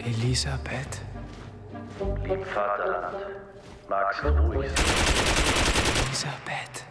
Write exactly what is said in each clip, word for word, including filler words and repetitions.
Elisabeth. Lieb Vaterland, magst du ruhig sein. Elisabeth.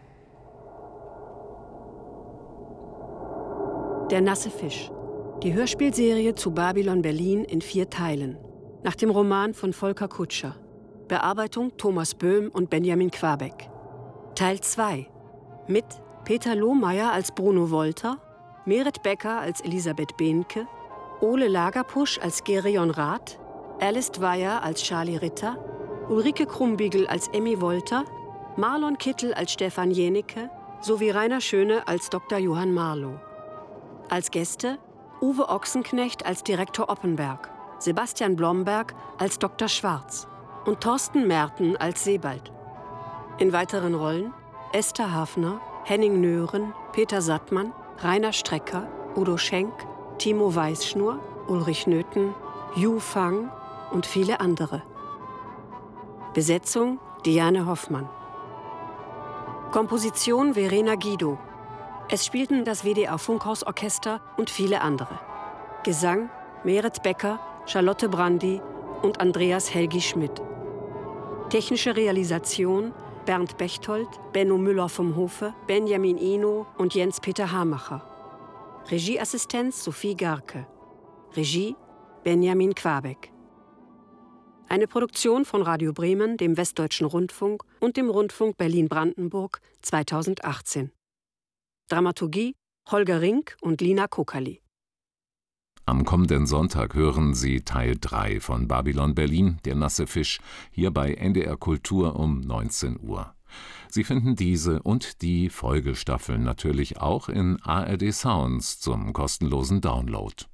Der nasse Fisch. Die Hörspielserie zu Babylon Berlin in vier Teilen. Nach dem Roman von Volker Kutscher. Bearbeitung Thomas Böhm und Benjamin Quabeck. Teil zwei. Mit Peter Lohmeier als Bruno Wolter, Meret Becker als Elisabeth Behnke, Ole Lagerpusch als Gerion Rath, Alice Dwyer als Charlie Ritter, Ulrike Krumbiegel als Emmy Wolter, Marlon Kittel als Stefan Jenecke sowie Rainer Schöne als Doktor Johann Marlow. Als Gäste Uwe Ochsenknecht als Direktor Oppenberg, Sebastian Blomberg als Doktor Schwarz und Thorsten Merten als Sebald. In weiteren Rollen Esther Hafner, Henning Nören, Peter Sattmann, Rainer Strecker, Udo Schenk, Timo Weißschnur, Ulrich Nöthen, Yu Fang und viele andere. Besetzung Diane Hoffmann. Komposition Verena Guido. Es spielten das W D R Funkhausorchester und viele andere. Gesang Meret Becker, Charlotte Brandy und Andreas Helgi Schmidt. Technische Realisation Bernd Bechtold, Benno Müller vom Hofe, Benjamin Ino und Jens-Peter Hamacher. Regieassistenz Sophie Garke. Regie Benjamin Quabeck. Eine Produktion von Radio Bremen, dem Westdeutschen Rundfunk und dem Rundfunk Berlin-Brandenburg zweitausendachtzehn. Dramaturgie Holger Rink und Lina Kokerli. Am kommenden Sonntag hören Sie Teil drei von Babylon Berlin, der nasse Fisch, hier bei N D R Kultur um neunzehn Uhr. Sie finden diese und die Folgestaffeln natürlich auch in A R D Sounds zum kostenlosen Download.